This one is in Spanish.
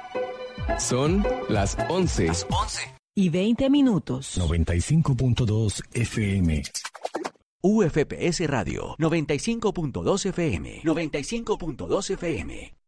Son las 11. Y 20 minutos. 95.2 FM. UFPS Radio, 95.2 FM, 95.2 FM.